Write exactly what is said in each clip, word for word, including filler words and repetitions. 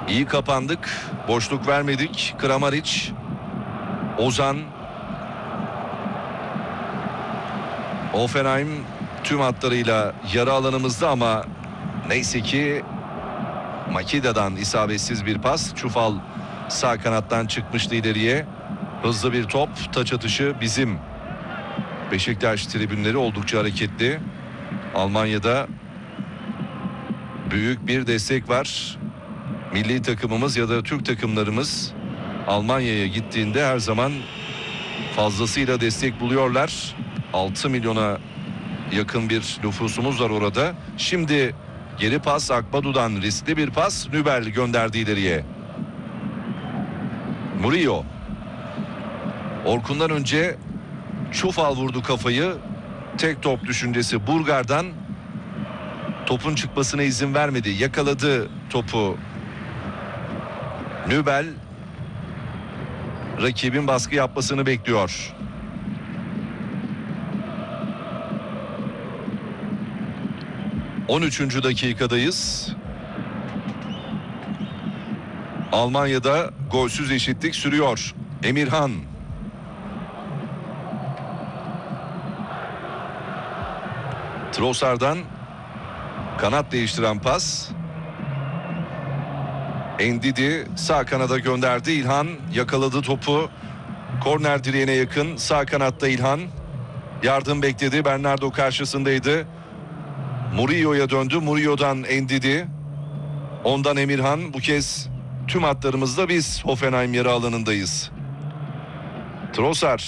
İyi kapandık. Boşluk vermedik. Kramaric. Ozan. Hoffenheim tüm hatlarıyla yarı alanımızda ama neyse ki Makida'dan isabetsiz bir pas. Çufal sağ kanattan çıkmıştı ileriye. Hızlı bir top. Taç atışı bizim. Beşiktaş tribünleri oldukça hareketli. Almanya'da büyük bir destek var. Milli takımımız ya da Türk takımlarımız Almanya'ya gittiğinde her zaman fazlasıyla destek buluyorlar. altı milyona yakın bir nüfusumuz var orada. Şimdi geri pas Akbadu'dan, riskli bir pas. Nübel gönderdi ileriye. Murillo. Orkun'dan önce Çufal vurdu kafayı. Tek top düşüncesi Burgar'dan. Topun çıkmasına izin vermedi. Yakaladı topu Nübel. Rakibin baskı yapmasını bekliyor. on üçüncü dakikadayız. Almanya'da golsüz eşitlik sürüyor. Emirhan. Trossard'dan kanat değiştiren pas. Ndidi sağ kanada gönderdi. İlhan yakaladı topu. Korner direğine yakın. Sağ kanatta İlhan. Yardım bekledi. Bernardo karşısındaydı. Murillo'ya döndü. Murillo'dan Ndidi. Ondan Emirhan. Bu kez tüm hatlarımızda biz Hoffenheim yarı alanındayız. Trossard.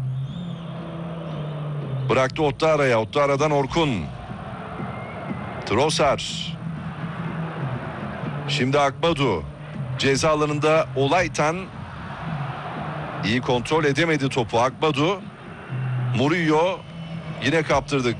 Bıraktı Ottara'ya. Ottara'dan Orkun. Trossard. Şimdi Akbadu. Ceza alanında Olaytan. İyi kontrol edemedi topu Akbadu. Murillo. Yine kaptırdık.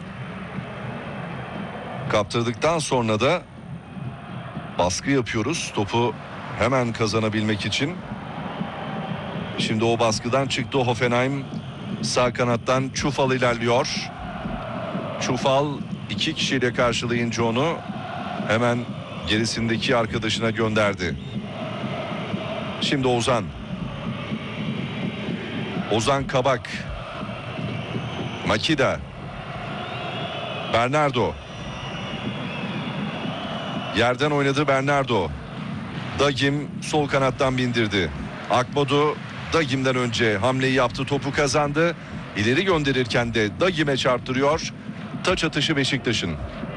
Kaptırdıktan sonra da baskı yapıyoruz. Topu hemen kazanabilmek için. Şimdi o baskıdan çıktı Hoffenheim. Sağ kanattan Çufal ilerliyor. Çufal iki kişiyle karşılayınca onu hemen gerisindeki arkadaşına gönderdi. Şimdi Ozan. Ozan Kabak. Makida. Bernardo. Yerden oynadı Bernardo. Dagim sol kanattan bindirdi. Akbadu Dagim'den önce hamleyi yaptı, topu kazandı. İleri gönderirken de Dagim'e çarptırıyor. Taç atışı Beşiktaş'ın.